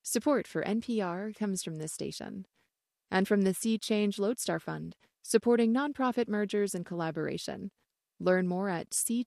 Support for NPR comes from this station and from the Sea Change Lodestar Fund, supporting nonprofit mergers and collaboration. Learn more at seachange.org.